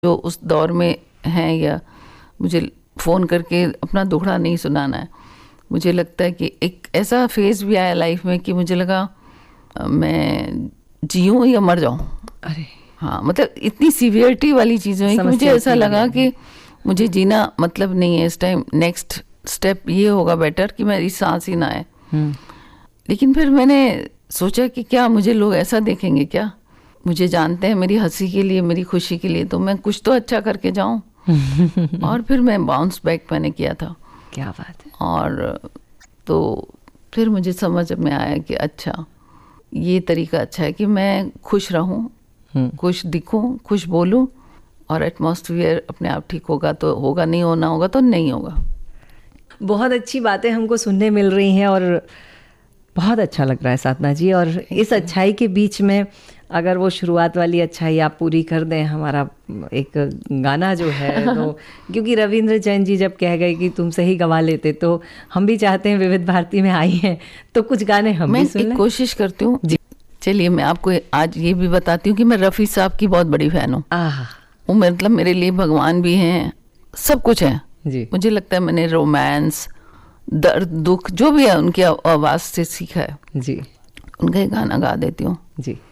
जो उस दौर में हैं, या मुझे फ़ोन करके अपना दुखड़ा नहीं सुनाना है। मुझे लगता है कि एक ऐसा फेज़ भी आया लाइफ में कि मुझे लगा मैं जीऊँ या मर जाऊँ। अरे हाँ, मतलब इतनी सीवियरिटी वाली चीज़ें हैं कि मुझे ऐसा लगा कि मुझे जीना मतलब नहीं है इस टाइम। नेक्स्ट स्टेप ये होगा बेटर कि मेरी सांस ही ना आए। लेकिन फिर मैंने सोचा कि क्या मुझे लोग ऐसा देखेंगे क्या? मुझे जानते हैं मेरी हंसी के लिए, मेरी खुशी के लिए, तो मैं कुछ तो अच्छा करके जाऊं। और फिर मैं बाउंस बैक मैंने किया था। क्या बात है। और तो फिर मुझे समझ में आया कि अच्छा ये तरीका अच्छा है कि मैं खुश रहूं, खुश दिखूं, खुश बोलूं, और एटमॉस्फेयर अपने आप ठीक होगा तो होगा, नहीं होना होगा तो नहीं होगा। बहुत अच्छी बातें हमको सुनने मिल रही हैं और बहुत अच्छा लग रहा है साधना जी। और इस अच्छाई के बीच में अगर वो शुरुआत वाली अच्छाई आप पूरी कर दें, हमारा एक गाना जो है तो क्योंकि रविंद्र जैन जी जब कह गए कि तुमसे ही गवा लेते, तो हम भी चाहते हैं विविध भारती में आई हैं तो कुछ गाने हम भी सुन लें। कोशिश करती हूँ जी। चलिए मैं आपको आज ये भी बताती हूँ कि मैं रफ़ी साहब की बहुत बड़ी फ़ैन हूँ। वो मतलब मेरे लिए भगवान भी हैं, सब कुछ है जी। मुझे लगता है मैंने रोमांस, दर्द, दुख जो भी है उनकी आवाज़ से सीखा है। जी। उनका गाना गा देती हूँ जी।